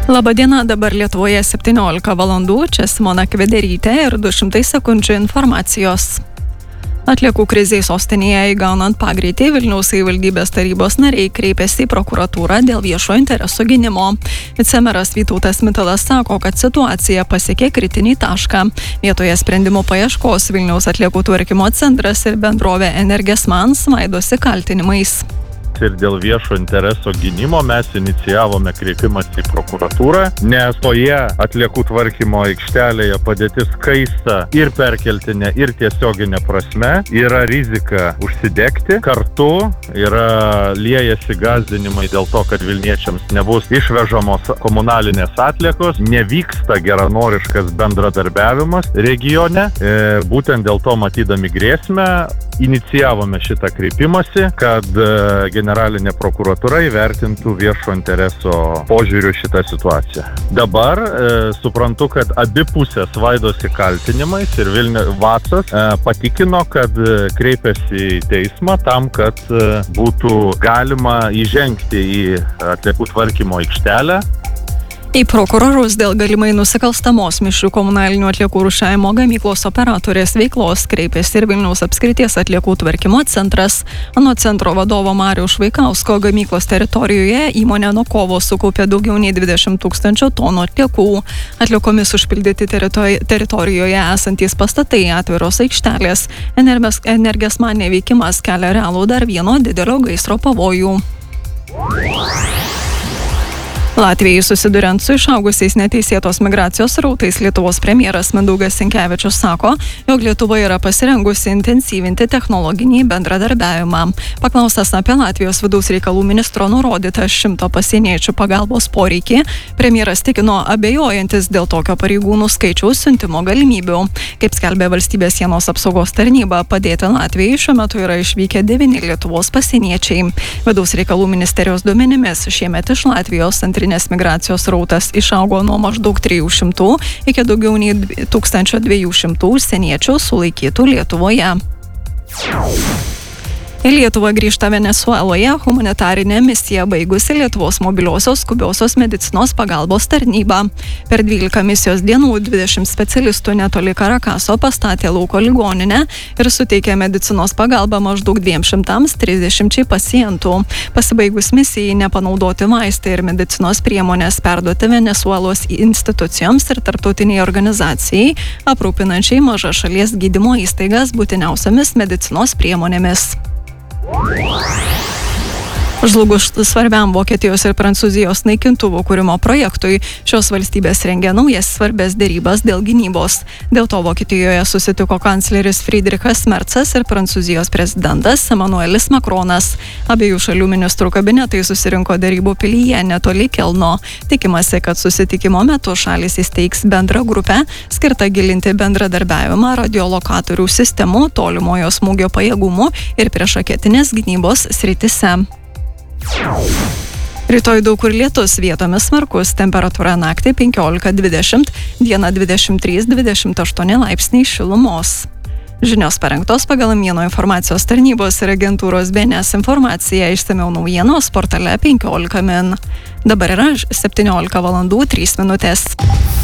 Labadiena, dabar Lietuvoje 17 valandų, čia Simona Kvederytė ir 200 sekundžių informacijos. Atliekų krizei sostinėje įgaunant pagreitį, Vilniaus savivaldybės tarybos nariai kreipėsi į prokuratūrą dėl viešo intereso gynimo. Vicemeras Vytautas Mitalas sako, kad situacija pasiekė kritinį tašką. Vietoje sprendimų paieškos Vilniaus atliekų tvarkymo centras ir bendrovė Energesman smaidosi kaltinimais. Ir dėl viešo intereso gynimo mes inicijavome kreipimąsi į prokuratūrą, nes toje atliekų tvarkymo aikštelėje padėtis kaista ir perkeltinė, ir tiesioginė prasme. Yra rizika užsidegti. Kartu yra liejasi gąsdinimai dėl to, kad vilniečiams nebus išvežamos komunalinės atliekos, nevyksta geranoriškas bendradarbiavimas regione. Būtent dėl to, matydami grėsmę, inicijavome šitą kreipimąsi, kad generalinė prokuratūra įvertintų viešo intereso požiūriu šitą situaciją. Dabar suprantu, kad abi pusės svaidosi kaltinimais ir Vacas patikino, kad kreipėsi į teismą tam, kad būtų galima įžengti į atliekų tvarkymo aikštelę. Į prokurorus dėl galimai nusikalstamos mišrių komunalinių atliekų rūšiavimo gamyklos operatorės veiklos kreipėsi ir Vilniaus apskrities atliekų tvarkymo centras. Anot centro vadovo Mariaus Švaikausko, gamyklos teritorijoje įmonė nuo kovo sukaupė daugiau nei 20 000 tonų atliekų. Atliekomis užpildyti teritorijoje esantys pastatai, atviros aikštelės. Energesman neveikimas kelia realų dar vieno didelio gaisro pavojų. Latvijai susiduriant su išaugusiais neteisėtos migracijos srautais, Lietuvos premjeras Mindaugas Sinkevičius sako, jog Lietuva yra pasirengusi intensyvinti technologinį bendradarbiavimą. Paklaustas apie Latvijos vidaus reikalų ministro nurodytą 100 pasieniečių pagalbos poreikį, premjeras tikino abejojantis dėl tokio pareigūnų skaičiaus siuntimo galimybių. Kaip skelbė valstybės sienos apsaugos tarnyba, padėti Latvijai šiuo metu yra išvykę 9 Lietuvos pasieniečiai. Vidaus reikalų ministerijos duomenimis šiemet iš Latvijos antrinės migracijos srautas išaugo nuo maždaug 300 iki daugiau nei 1200 užsieniečių sulaikytų Lietuvoje. Į Lietuvą grįžta Venesueloje humanitarinę misiją baigusi Lietuvos mobiliosios skubiosios medicinos pagalbos tarnyba. Per 12 misijos dienų 20 specialistų netoli Karakaso pastatė lauko ligoninę ir suteikė medicinos pagalbą maždaug 230 pacientų. Pasibaigus misijai nepanaudoti vaistai ir medicinos priemonės perduoti Venesuelos institucijoms ir tarptautiniai organizacijai, aprūpinančiai mažas šalies gydymo įstaigas būtiniausiamis medicinos priemonėmis. Žlugus svarbiam Vokietijos ir Prancūzijos naikintuvų kūrimo projektui, šios valstybės rengia naujas svarbės derybas dėl gynybos. Dėl to Vokietijoje susitiko kancleris Friedrichas Merzas ir Prancūzijos prezidentas Emmanuelis Macronas. Abiejų šalių ministrų kabinetai susirinko derybų pilyje netoli Kelno. Tikimasi, kad susitikimo metu šalys įsteigs bendrą grupę, skirtą gilinti bendradarbiavimą radiolokatorių sistemų, tolimojo smūgio pajėgumų ir priešraketinės gynybos srityse. Rytoj daug kur lietus, vietomis smarkus, temperatūra naktį 15-20, dieną 23-28 laipsniai šilumos. Žinios parengtos pagal Mieno informacijos tarnybos ir agentūros BNS informaciją, išsamiau naujienos portale 15 min. Dabar yra 17 valandų 3 minutės.